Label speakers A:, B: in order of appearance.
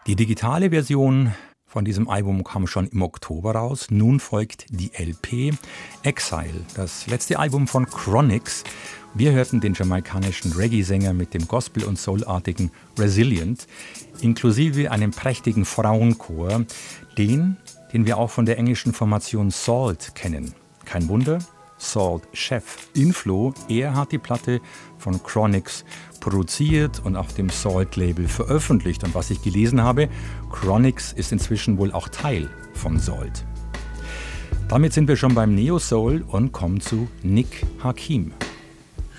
A: Die digitale Version von diesem Album kam schon im Oktober raus. Nun folgt die LP Exile, das letzte Album von Chronixx. Wir hörten den jamaikanischen Reggae-Sänger mit dem Gospel- und Soulartigen Resilient, inklusive einem prächtigen Frauenchor, den wir auch von der englischen Formation Salt kennen. Kein Wunder, Salt-Chef Inflo, er hat die Platte von Chronixx produziert und auf dem Salt-Label veröffentlicht. Und was ich gelesen habe, Chronixx ist inzwischen wohl auch Teil von Salt. Damit sind wir schon beim Neo-Soul und kommen zu Nick Hakim.